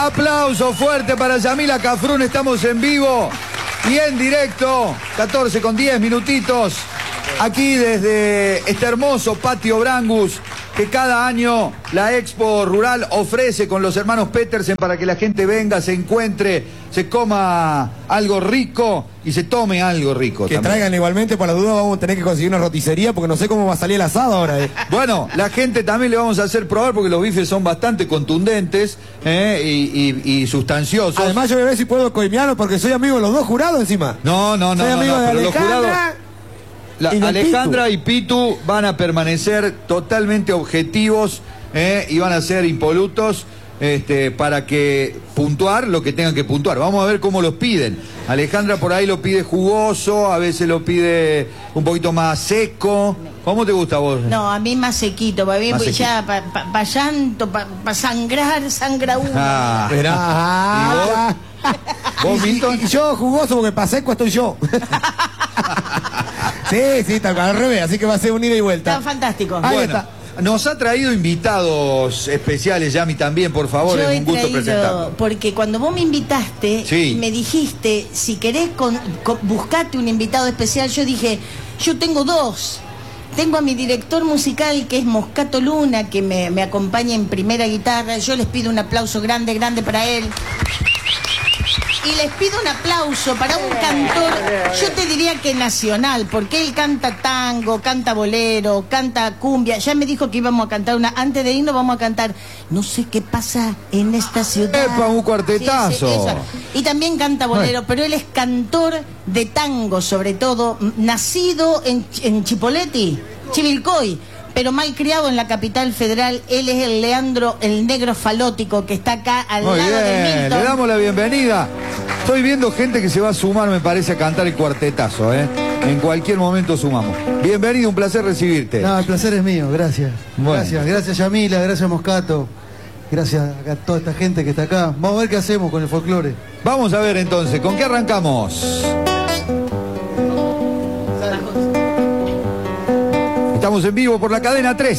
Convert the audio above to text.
Aplauso fuerte para Yamila Cafrún, estamos en vivo y en directo, 14 con 10 minutitos, aquí desde este hermoso patio Brangus, que cada año la Expo Rural ofrece con los hermanos Petersen para que la gente venga, se encuentre, se coma algo rico y se tome algo rico. Que también traigan igualmente, por la duda vamos a tener que conseguir una roticería porque no sé cómo va a salir el asado ahora. Bueno, la gente también le vamos a hacer probar porque los bifes son bastante contundentes y sustanciosos. Además yo voy a ver si puedo coimearlo porque soy amigo de los dos jurados encima. No, soy amigo de pero los jurados... y Alejandra y Pitu van a permanecer totalmente objetivos y van a ser impolutos para que puntuar lo que tengan que puntuar. Vamos a ver cómo los piden. Alejandra por ahí lo pide jugoso, a veces lo pide un poquito más seco. ¿Cómo te gusta a vos? No, a mí más sequito, para mí pues ya para llanto, para sangrar, sangra uno. Esperá. ¿Vos, Milton? Y yo jugoso porque para seco estoy yo. Sí, tal cual, al revés, así que va a ser un ida y vuelta. Está fantástico. Ahí Bueno, está. nos ha traído invitados especiales, Yami, también, por favor, Yo es he un gusto traído, presentarlo. porque cuando vos me invitaste, Sí. me dijiste, si querés buscate un invitado especial, yo dije, yo tengo dos. Tengo a mi director musical, que es Moscato Luna, que me acompaña en primera guitarra. Yo les pido un aplauso grande, grande para él. Y les pido un aplauso para un cantor, yo te diría que nacional, porque él canta tango, canta bolero, canta cumbia. Ya me dijo que íbamos a cantar antes de irnos vamos a cantar No sé qué pasa en esta ciudad. ¡Epa, un cuartetazo! Sí, esa. Y también canta bolero, pero él es cantor de tango, sobre todo, nacido en Chipoleti, Chivilcoy, pero mal criado en la capital federal. Él es el Leandro, el negro falótico, que está acá al Muy lado de bien, Milton. le damos la bienvenida. Estoy viendo gente que se va a sumar, me parece, a cantar el cuartetazo, ¿eh? En cualquier momento sumamos. Bienvenido, un placer recibirte. No, el placer es mío, gracias. Bueno. Gracias Yamila, gracias Moscato, gracias a toda esta gente que está acá. Vamos a ver qué hacemos con el folclore. Vamos a ver entonces, ¿con qué arrancamos? Estamos en vivo por la cadena 3.